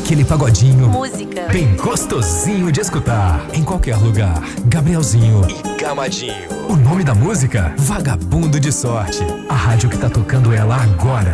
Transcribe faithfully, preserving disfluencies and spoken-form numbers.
aquele pagodinho. Música. Bem gostosinho de escutar. Em qualquer lugar. Gabrielzinho e Gamadinho. O nome da música? Vagabundo de Sorte. A rádio que tá tocando ela agora.